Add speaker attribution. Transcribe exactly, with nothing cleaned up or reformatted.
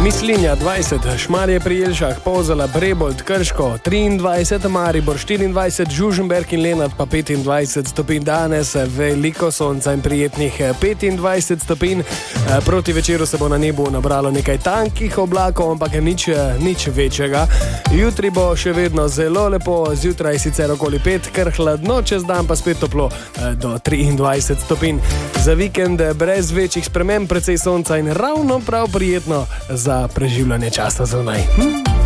Speaker 1: Mislinja dvajset, Šmarje pri Jelšah, Polzela, Brebold, Krško triindvajset, Maribor štiriindvajset, Žuženberg in Lenart pa petindvajset stopinj danes, veliko sonca in prijetnih petindvajset stopinj. Proti večeru se bo na nebu nabralo nekaj tankih oblakov, ampak nič, nič večjega. Jutri bo še vedno zelo lepo, zjutraj sicer okoli pet, kar hladno, čez dan pa spet toplo do triindvajset stopinj. Za vikend brez večjih sprememb, precej sonca in ravno prav prijetno za preživljanje časa zunaj. Hm?